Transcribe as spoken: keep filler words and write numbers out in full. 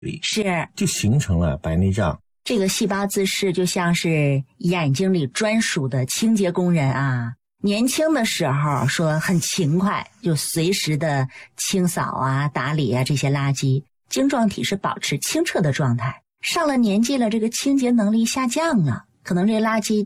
里， 是就形成了白内障。 这个细胞自噬就像是眼睛里专属的清洁工人啊。年轻的时候说很勤快，就随时的清扫啊、打理啊这些垃圾，晶状体是保持清澈的状态。上了年纪了，这个清洁能力下降了，可能这垃圾